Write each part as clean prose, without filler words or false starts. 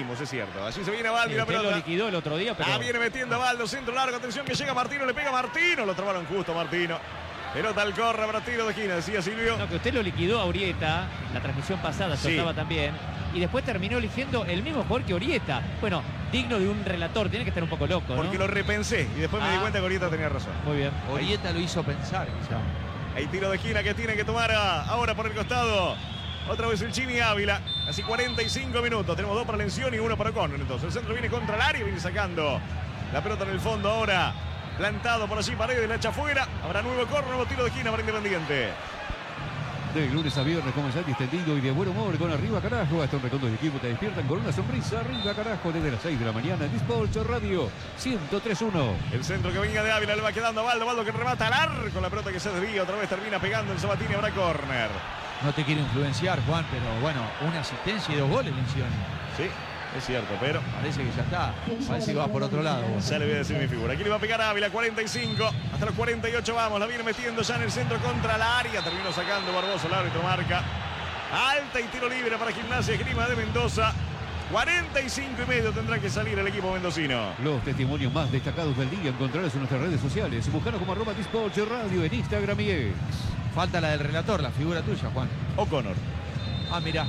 ambos, es cierto. Allí se viene Baldi, Sí, la usted pelota. lo liquidó el otro día, pero... Viene metiendo a Baldo, centro largo, atención que llega Martino, le pega Martino, lo trabaron justo Martino. Pelota al corre para tiro de esquina, decía Silvio. No, que usted lo liquidó a Orieta, la transmisión pasada, yo Sí. estaba también, y después terminó eligiendo el mismo jugador que Orieta. Bueno, digno de un relator, tiene que estar un poco loco, ¿no? Porque lo repensé y después me di cuenta que Orieta tenía razón. Muy bien. Orieta lo hizo pensar, quizá. Hay tiro de esquina que tiene que tomar ahora por el costado. Otra vez el Chimi Ávila. Así 45 minutos. Tenemos 2 para Lención y 1 para Connor. Entonces el centro viene contra el área y viene sacando la pelota en el fondo ahora. Plantado por allí Paredes, la echa afuera. Habrá nuevo corner, nuevo tiro de esquina para Independiente. De lunes a viernes comenzar distendido y de buen humor con Arriba Carajo. Hasta un redondo de equipo te despiertan con una sonrisa. Arriba Carajo desde las 6 de la mañana en Dispolch Radio 103.1. El centro que venga de Ávila le va quedando a Baldo. Baldo que remata al arco. La pelota que se desvía. Otra vez termina pegando el Sabatini. Habrá córner. No te quiero influenciar, Juan, pero bueno, una asistencia y 2 goles le hicieron. Sí, es cierto, pero Parece que ya está. Parece que va por otro lado. ya le voy a decir mi figura. Aquí le va a pegar a Ávila, 45. Hasta los 48 vamos. La viene metiendo ya en el centro contra la área. Terminó sacando Barbosa. El árbitro marca. Alta y tiro libre para Gimnasia Esgrima de Mendoza. 45 y medio tendrá que salir el equipo mendocino. Los testimonios más destacados del día encontrarás en nuestras redes sociales. Buscanos como @Dispolch Radio en Instagram y X. Falta la del relator, la figura tuya, Juan. O'Connor. Ah, mirá.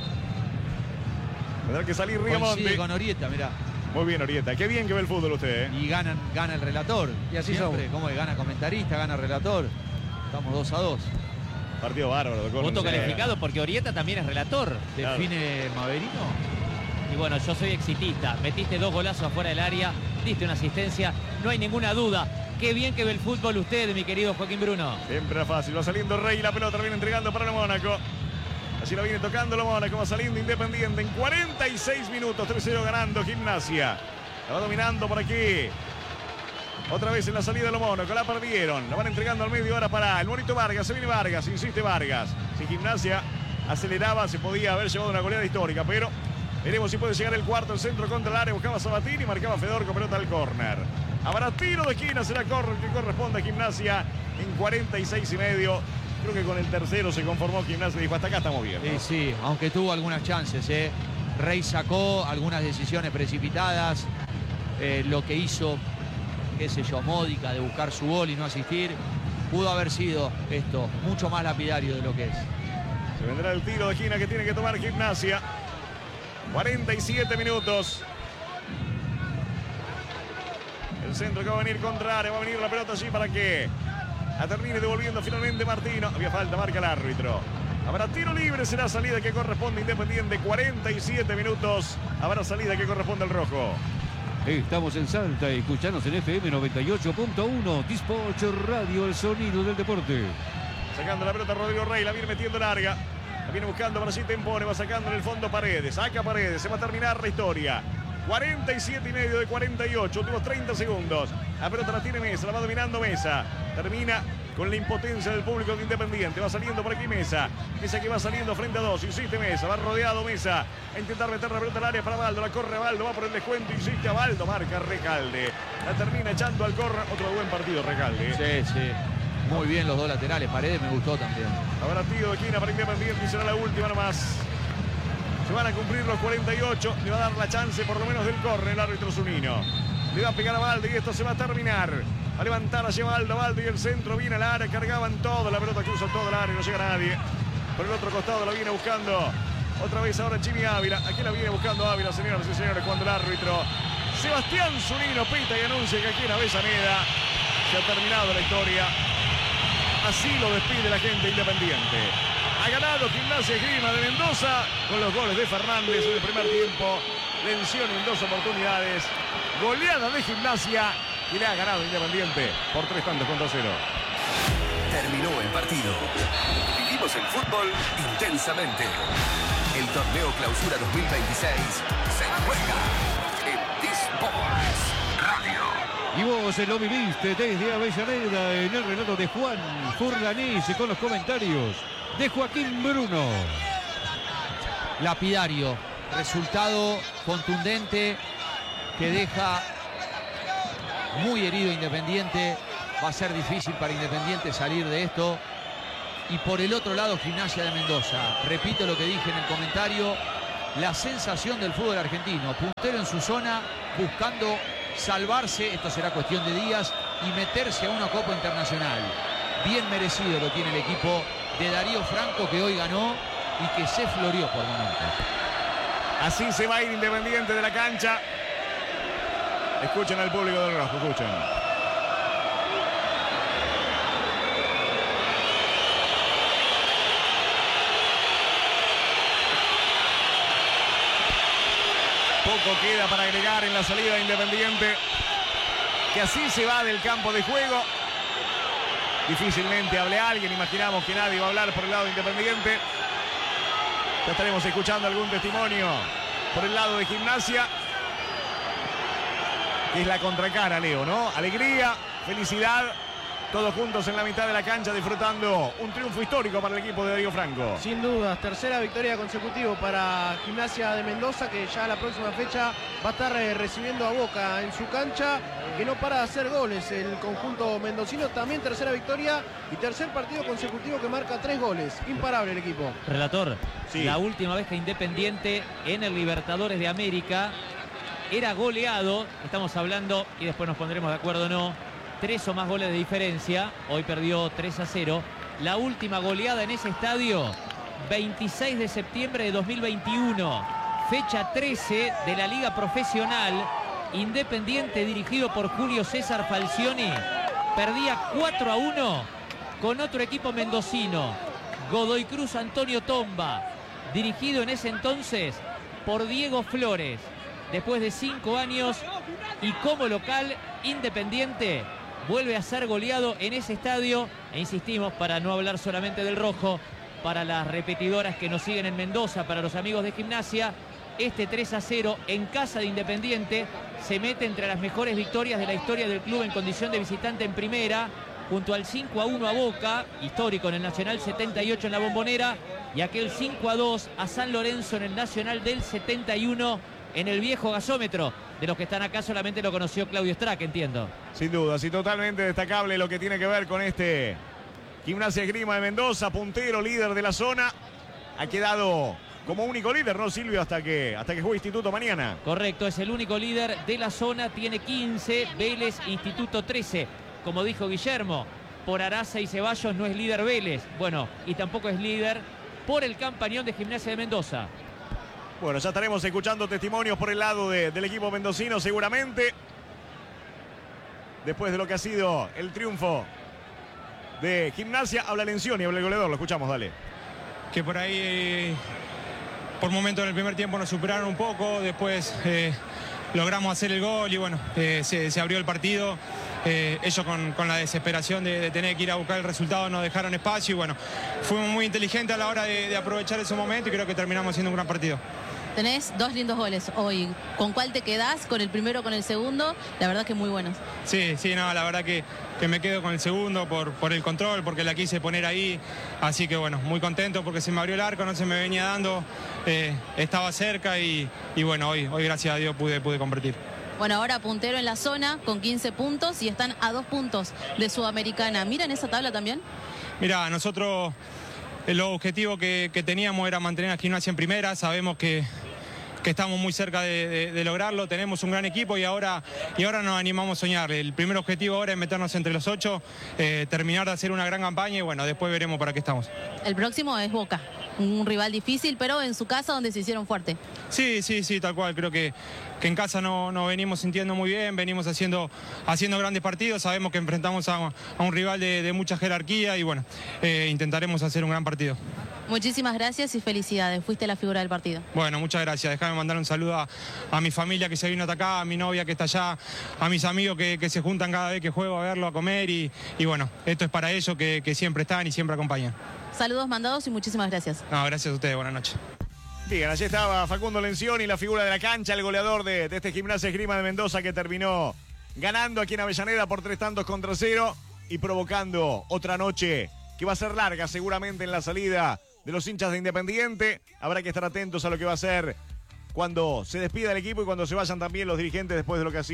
Tendrá que salir Coincide Riamonte. con Orieta, mirá. Muy bien, Orieta. Qué bien que ve el fútbol usted, ¿eh? Y gana el relator. Y así siempre, somos. como que gana comentarista, gana relator. Estamos 2-2. Partido bárbaro. Voto calificado porque Orieta también es relator. Claro. Define Maverino. Y bueno, yo soy exitista. Metiste 2 golazos afuera del área, diste una asistencia, no hay ninguna duda. Qué bien que ve el fútbol usted, mi querido Joaquín Bruno. Siempre era fácil. Va saliendo Rey. La pelota la viene entregando para el Mónaco. Así la viene tocando el Mónaco. Va saliendo Independiente en 46 minutos. 3-0 ganando Gimnasia. La va dominando por aquí. Otra vez en la salida de los Mónaco. La perdieron. La van entregando al medio ahora para el Morito Vargas. Se viene Vargas. Insiste Vargas. Si Gimnasia aceleraba, se podía haber llevado una goleada histórica. Pero veremos si puede llegar el cuarto. El centro contra el área. Buscaba Sabatini. Marcaba Fedor con pelota al córner. Habrá tiro de esquina. Será córner que corresponde a Gimnasia en 46 y medio. Creo que con el tercero se conformó Gimnasia y dijo, hasta acá estamos bien, ¿no? Sí, aunque tuvo algunas chances. Rey sacó algunas decisiones precipitadas. Lo que hizo, qué sé yo, Módica, de buscar su gol y no asistir. Pudo haber sido esto mucho más lapidario de lo que es. Se vendrá el tiro de esquina que tiene que tomar Gimnasia. 47 minutos. El centro que va a venir contra área. Va a venir la pelota allí para que la termine devolviendo finalmente Martino. Había falta, marca el árbitro. Habrá tiro libre, será salida que corresponde a Independiente. 47 minutos. Habrá salida que corresponde al rojo. Estamos en Salta, escuchanos en FM 98.1, Dispolch Radio, el sonido del deporte. Sacando la pelota Rodrigo Rey, la viene metiendo larga. La viene buscando para allí Tempone, va sacando en el fondo Paredes. Saca Paredes, se va a terminar la historia. 47 y medio de 48, últimos 30 segundos. La pelota la tiene Mesa, la va dominando Mesa. Termina con la impotencia del público de Independiente. Va saliendo por aquí Mesa. Mesa que va saliendo frente a 2. Insiste Mesa, va rodeado Mesa. A intentar meter la pelota al área para Baldo. La corre Baldo, va por el descuento. Insiste a Baldo, marca Recalde. La termina echando al córner. Otro buen partido Recalde. Sí, sí. Muy bien los dos laterales. Paredes me gustó también. Habrá tiro de esquina para Independiente y será la última nomás. Se van a cumplir los 48. Le va a dar la chance por lo menos del córner el árbitro Zunino. Le va a pegar a Baldo y esto se va a terminar. Va a levantar hacia Baldo y el centro viene al área. Cargaban todo. La pelota cruza todo el área y no llega nadie. Por el otro costado la viene buscando otra vez ahora Chimi Ávila. Aquí la viene buscando Ávila, señoras y señores, cuando el árbitro Sebastián Zunino pita y anuncia que aquí en Avellaneda se ha terminado la historia. Así lo despide la gente Independiente. Ha ganado Gimnasia Esgrima de Mendoza con los goles de Fernández en el primer tiempo. Lención en 2 oportunidades. Goleada de Gimnasia y le ha ganado Independiente por 3-0. Terminó el partido. Vivimos el fútbol intensamente. El torneo Clausura 2026 se juega en Dispolch Radio. Y vos lo viviste desde Avellaneda en el relato de Juan Furlanís con los comentarios de Joaquín Bruno. Lapidario. Resultado contundente que deja muy herido Independiente. Va a ser difícil para Independiente salir de esto. Y por el otro lado, Gimnasia de Mendoza. Repito lo que dije en el comentario. la sensación del fútbol argentino. Puntero en su zona, buscando salvarse, esto será cuestión de días, y meterse a una Copa Internacional. Bien merecido lo tiene el equipo de Darío Franco, que hoy ganó y que se floreó por momentos. Así se va a ir Independiente de la cancha. Escuchen al público del Rojo, escuchen. Poco queda para agregar en la salida de Independiente, que así se va del campo de juego. Difícilmente hable alguien, imaginamos que nadie va a hablar por el lado de Independiente. Ya estaremos escuchando algún testimonio por el lado de Gimnasia, que es la contracara, Leo, ¿no? Alegría, felicidad, todos juntos en la mitad de la cancha disfrutando un triunfo histórico para el equipo de Darío Franco. Sin dudas, tercera victoria consecutiva para Gimnasia de Mendoza, que ya la próxima fecha va a estar recibiendo a Boca en su cancha, que no para de hacer goles el conjunto mendocino. También tercera victoria y tercer partido consecutivo que marca 3 goles. Imparable el equipo. Relator, sí. La última vez que Independiente en el Libertadores de América era goleado, estamos hablando, y después nos pondremos de acuerdo o no, 3 o más goles de diferencia. Hoy perdió 3-0. La última goleada en ese estadio, 26 de septiembre de 2021. Fecha 13 de la Liga Profesional. Independiente, dirigido por Julio César Falcioni, perdía 4-1 con otro equipo mendocino, Godoy Cruz Antonio Tomba, dirigido en ese entonces por Diego Flores. Después de 5 años y como local, Independiente vuelve a ser goleado en ese estadio. E insistimos, para no hablar solamente del rojo, para las repetidoras que nos siguen en Mendoza, para los amigos de Gimnasia, este 3-0 en casa de Independiente se mete entre las mejores victorias de la historia del club en condición de visitante en primera, junto al 5-1 a Boca, histórico en el Nacional 78 en la Bombonera, y aquel 5-2 a San Lorenzo en el Nacional del 71 en el viejo gasómetro. De los que están acá solamente lo conoció Claudio Strack, entiendo. Sin duda, sí, totalmente destacable lo que tiene que ver con este Gimnasia Esgrima de Mendoza, puntero, líder de la zona. Ha quedado como único líder, ¿no, Silvio? Hasta que juegue Instituto mañana. Correcto, es el único líder de la zona, tiene 15, Vélez, Instituto 13. Como dijo Guillermo, por Araza y Ceballos no es líder Vélez. Bueno, y tampoco es líder por el campañón de Gimnasia de Mendoza. Bueno, ya estaremos escuchando testimonios por el lado del equipo mendocino seguramente. Después de lo que ha sido el triunfo de Gimnasia, habla Lencioni, habla el goleador, lo escuchamos, dale. Que por ahí, por momentos en el primer tiempo nos superaron un poco, después logramos hacer el gol y bueno, se abrió el partido. Ellos con la desesperación de tener que ir a buscar el resultado nos dejaron espacio y bueno, fuimos muy inteligentes a la hora de aprovechar ese momento y creo que terminamos haciendo un gran partido. Tenés 2 lindos goles hoy. ¿Con cuál te quedás? ¿Con el primero o con el segundo? La verdad que muy buenos. Sí, no, la verdad que me quedo con el segundo por el control, porque la quise poner ahí. Así que bueno, muy contento porque se me abrió el arco, no se me venía dando. Estaba cerca y bueno, hoy gracias a Dios pude convertir. Bueno, ahora puntero en la zona con 15 puntos y están a 2 puntos de Sudamericana. ¿Miran esa tabla también? Mira, nosotros el objetivo que teníamos era mantener a Gimnasia en primera. Sabemos que estamos muy cerca de lograrlo. Tenemos un gran equipo y ahora nos animamos a soñar. El primer objetivo ahora es meternos entre los 8, terminar de hacer una gran campaña y bueno, después veremos para qué estamos. El próximo es Boca, un rival difícil, pero en su casa donde se hicieron fuerte. Sí, tal cual. Creo que en casa nos venimos sintiendo muy bien, venimos haciendo grandes partidos. Sabemos que enfrentamos a un rival de mucha jerarquía y bueno, intentaremos hacer un gran partido. Muchísimas gracias y felicidades. Fuiste la figura del partido. Bueno, muchas gracias. Déjame mandar un saludo a mi familia que se vino hasta acá, a mi novia que está allá, a mis amigos que se juntan cada vez que juego a verlo, a comer y bueno, esto es para ellos que siempre están y siempre acompañan. Saludos mandados y muchísimas gracias. No, gracias a ustedes. Buenas noches. Bien, allí estaba Facundo Lencioni, la figura de la cancha, el goleador de este Gimnasia Esgrima de Mendoza, que terminó ganando aquí en Avellaneda por 3-0 y provocando otra noche que va a ser larga seguramente en la salida de los hinchas de Independiente. Habrá que estar atentos a lo que va a ser cuando se despida el equipo y cuando se vayan también los dirigentes después de lo que ha sido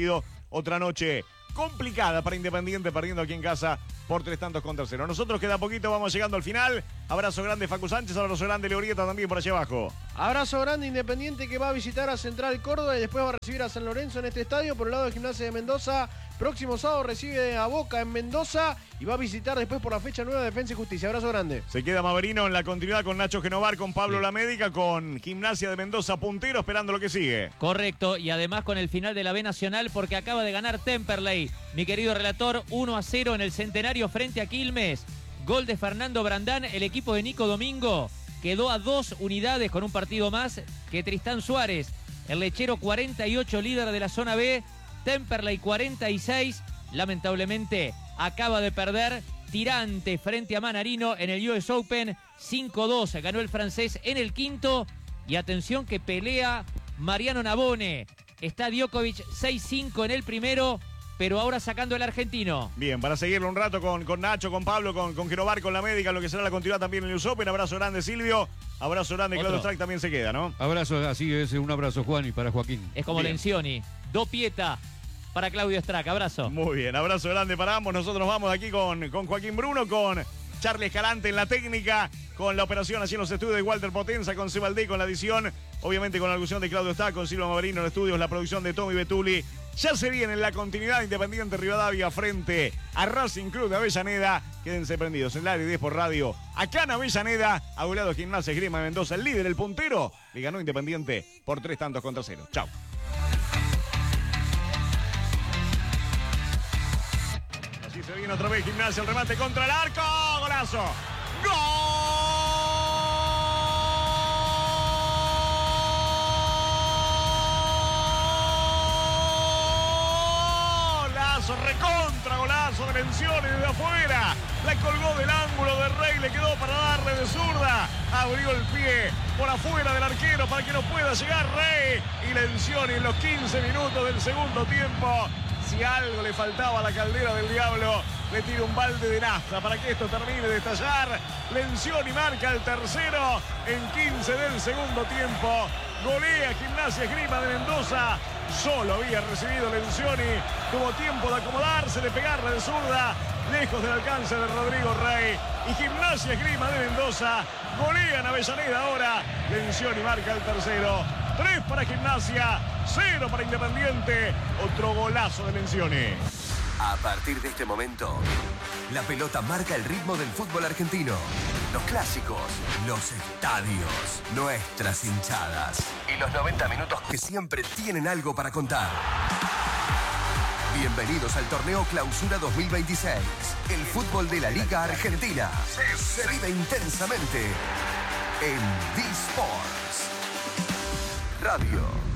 Otra noche complicada para Independiente, perdiendo aquí en casa por 3-0. Nosotros queda poquito, vamos llegando al final. Abrazo grande Facu Sánchez, abrazo grande Leorieta también por allá abajo. Abrazo grande Independiente, que va a visitar a Central Córdoba y después va a recibir a San Lorenzo en este estadio. Por el lado de Gimnasia de Mendoza, próximo sábado recibe a Boca en Mendoza y va a visitar después por la fecha 9 Defensa y Justicia. Abrazo grande. Se queda Maverino en la continuidad con Nacho Genovar, con Pablo Lamédica, con Gimnasia de Mendoza puntero, esperando lo que sigue. Correcto, y además con el final de la B Nacional, porque acaba de ganar Temperley, mi querido relator, 1-0 en el Centenario frente a Quilmes. Gol de Fernando Brandán, el equipo de Nico Domingo quedó a 2 unidades con un partido más que Tristán Suárez. El Lechero 48, líder de la zona B, Temperley 46, lamentablemente acaba de perder tirante frente a Manarino en el US Open, 5-2, ganó el francés en el quinto, y atención que pelea Mariano Navone, está Djokovic 6-5 en el primero, pero ahora sacando el argentino. Bien, para seguirlo un rato con Nacho, con Pablo, con Genovar, con Lamédica, lo que será la continuidad también en el US Open. Abrazo grande Silvio, abrazo grande Claudio Strack también se queda, ¿no? Abrazo, así es, un abrazo Juan y para Joaquín. Es como Lencioni, do Pieta para Claudio Strack, abrazo. Muy bien, abrazo grande para ambos. Nosotros vamos aquí con Joaquín Bruno, con Charlie Escalante en la técnica, con la operación allí en los estudios de Walter Potenza, con Sebaldé con la edición, obviamente con la locución de Claudio Strack, con Silvio Maverino en los estudios, la producción de Tommy Betuli. Ya se viene en la continuidad Independiente Rivadavia frente a Racing Club de Avellaneda. Quédense prendidos en la área 10 por radio. Acá en Avellaneda, a un lado Gimnasia Esgrima de Mendoza, el líder, el puntero, le ganó Independiente por 3-0. Chau. Así se viene otra vez Gimnasia, el remate contra el arco. ¡Golazo! ¡Gol! Recontra golazo de Lencioni desde afuera, la colgó del ángulo de Rey, le quedó para darle de zurda, abrió el pie por afuera del arquero para que no pueda llegar Rey, y Lencioni en los 15 minutos del segundo tiempo, si algo le faltaba a la caldera del Diablo, le tira un balde de nafta para que esto termine de estallar. Lencioni marca el tercero en 15 del segundo tiempo. Golea Gimnasia Esgrima de Mendoza. Solo había recibido Lencioni. Tuvo tiempo de acomodarse, de pegarle de zurda, lejos del alcance de Rodrigo Rey. Y Gimnasia Esgrima de Mendoza golea en Avellaneda ahora. Lencioni marca el tercero. 3 para Gimnasia, 0 para Independiente. Otro golazo de Lencioni. A partir de este momento, la pelota marca el ritmo del fútbol argentino. Los clásicos, los estadios, nuestras hinchadas y los 90 minutos que siempre tienen algo para contar. Bienvenidos al torneo Clausura 2026. El fútbol de la Liga Argentina se vive intensamente en D-Sports Radio.